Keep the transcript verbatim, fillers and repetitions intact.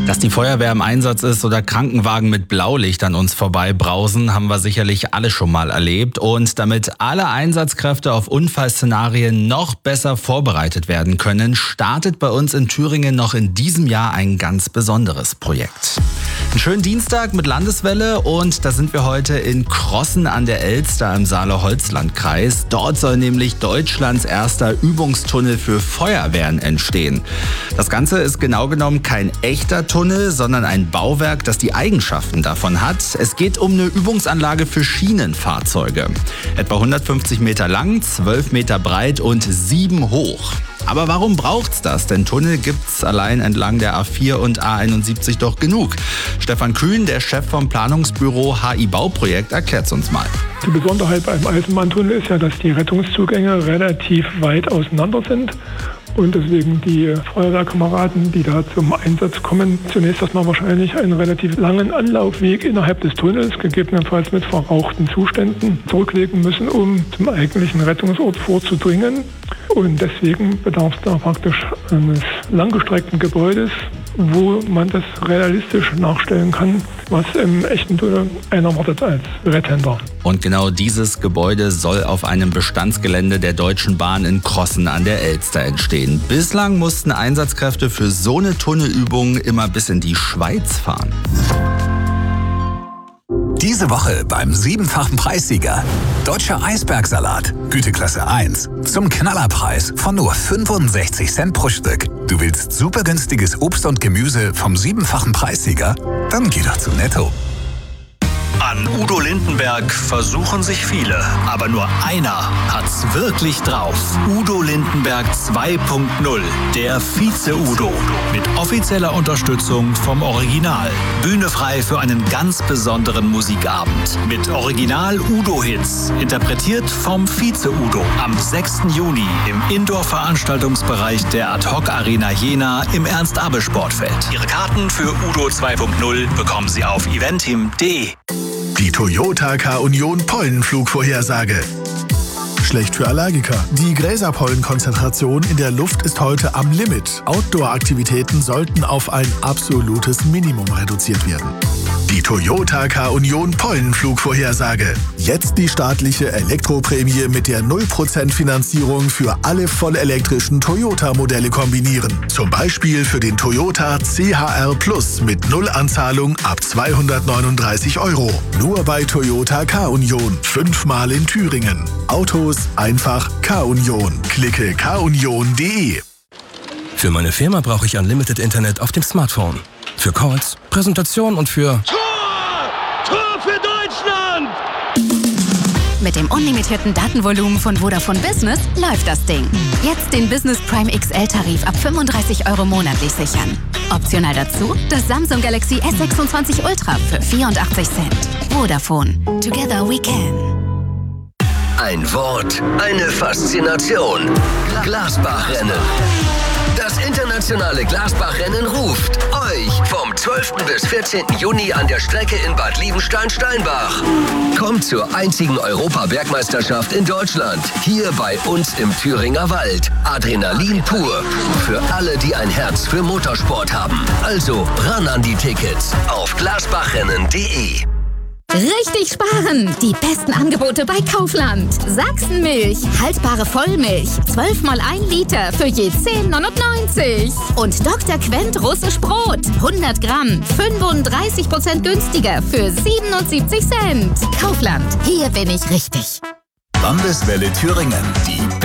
Dass die Feuerwehr im Einsatz ist oder Krankenwagen mit Blaulicht an uns vorbei brausen, haben wir sicherlich alle schon mal erlebt. Und damit alle Einsatzkräfte auf Unfallszenarien noch besser vorbereitet werden können, startet bei uns in Thüringen noch in diesem Jahr ein ganz besonderes Projekt. Einen schönen Dienstag mit Landeswelle und da sind wir heute in Crossen an der Elster im Saale-Holzland-Kreis. Dort soll nämlich Deutschlands erster Übungstunnel für Feuerwehren entstehen. Das Ganze ist genau genommen kein echter Tunnel, sondern ein Bauwerk, das die Eigenschaften davon hat. Es geht um eine Übungsanlage für Schienenfahrzeuge. Etwa hundertfünfzig Meter lang, zwölf Meter breit und sieben hoch. Aber warum braucht's das? Denn Tunnel gibt's allein entlang der A vier und A einundsiebzig doch genug. Stefan Kühn, der Chef vom Planungsbüro H I Bauprojekt, erklärt's uns mal. Die Besonderheit beim Eisenbahntunnel ist ja, dass die Rettungszugänge relativ weit auseinander sind. Und deswegen die Feuerwehrkameraden, die da zum Einsatz kommen, zunächst erstmal wahrscheinlich einen relativ langen Anlaufweg innerhalb des Tunnels, gegebenenfalls mit verrauchten Zuständen, zurücklegen müssen, um zum eigentlichen Rettungsort vorzudringen. Und deswegen bedarf es da praktisch eines langgestreckten Gebäudes, wo man das realistisch nachstellen kann, was im echten Tunnel einer erwartet als Rettender. Und genau dieses Gebäude soll auf einem Bestandsgelände der Deutschen Bahn in Crossen an der Elster entstehen. Bislang mussten Einsatzkräfte für so eine Tunnelübung immer bis in die Schweiz fahren. Diese Woche beim siebenfachen Preissieger. Deutscher Eisbergsalat, Güteklasse eins. Zum Knallerpreis von nur fünfundsechzig Cent pro Stück. Du willst super günstiges Obst und Gemüse vom siebenfachen Preissieger? Dann geh doch zu Netto. An Udo Lindenberg versuchen sich viele, aber nur einer hat's wirklich drauf. Udo Lindenberg zwei Punkt null, der Vize-Udo. Mit offizieller Unterstützung vom Original. Bühne frei für einen ganz besonderen Musikabend. Mit Original-Udo-Hits, interpretiert vom Vize-Udo. Am sechsten Juni im Indoor-Veranstaltungsbereich der Ad-Hoc-Arena Jena im Ernst-Abbe-Sportfeld. Ihre Karten für Udo zwei Punkt null bekommen Sie auf eventim punkt de. Die Toyota K-Union Pollenflugvorhersage. Schlecht für Allergiker. Die Gräserpollenkonzentration in der Luft ist heute am Limit. Outdoor-Aktivitäten sollten auf ein absolutes Minimum reduziert werden. Die Toyota K-Union Pollenflugvorhersage. Jetzt die staatliche Elektroprämie mit der null Prozent Finanzierung für alle vollelektrischen Toyota-Modelle kombinieren. Zum Beispiel für den Toyota C H R Plus mit Nullanzahlung ab zweihundertneununddreißig Euro. Nur bei Toyota K-Union. Fünfmal in Thüringen. Autos einfach K-Union. Klicke k union punkt de. Für meine Firma brauche ich Unlimited Internet auf dem Smartphone. Für Calls, Präsentation und für... Tor! Tor für Deutschland! Mit dem unlimitierten Datenvolumen von Vodafone Business läuft das Ding. Jetzt den Business Prime X L-Tarif ab fünfunddreißig Euro monatlich sichern. Optional dazu das Samsung Galaxy S sechsundzwanzig Ultra für vierundachtzig Cent. Vodafone. Together we can. Ein Wort, eine Faszination. Glasbachrennen. Das internationale Glasbachrennen ruft euch vom zwölften bis vierzehnten Juni an der Strecke in Bad Liebenstein-Steinbach. Kommt zur einzigen Europa-Bergmeisterschaft in Deutschland. Hier bei uns im Thüringer Wald. Adrenalin pur. Für alle, die ein Herz für Motorsport haben. Also ran an die Tickets auf glasbachrennen punkt de. Richtig sparen! Die besten Angebote bei Kaufland. Sachsenmilch, haltbare Vollmilch, zwölf mal ein Liter für je zehn neunundneunzig. Und Doktor Quent russisch Brot, hundert Gramm, fünfunddreißig Prozent günstiger für siebenundsiebzig Cent. Kaufland, hier bin ich richtig. Landeswelle Thüringen, die